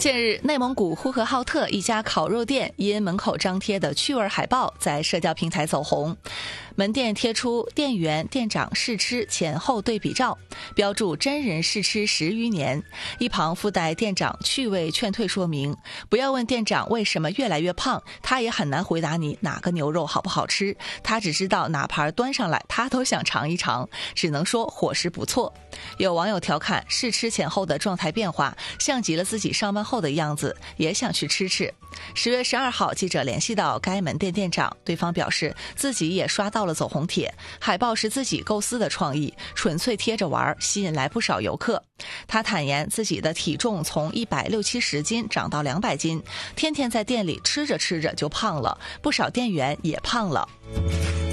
近日，内蒙古呼和浩特一家烤肉店因门口张贴的趣味海报在社交平台走红。门店贴出店员、店长试吃前后对比照，标注真人试吃10余年，一旁附带店长趣味劝退说明：不要问店长为什么越来越胖，他也很难回答你哪个牛肉好不好吃，他只知道哪盘端上来他都想尝一尝，只能说伙食不错。有网友调侃试吃前后的状态变化像极了自己上班后的样子，也想去吃吃。10月12号，记者联系到该门店店长，对方表示自己也刷到了走红帖，海报是自己构思的创意，纯粹贴着玩，吸引来不少游客。他坦言自己的体重从160-170斤涨到200斤，天天在店里吃着吃着就胖了，不少店员也胖了。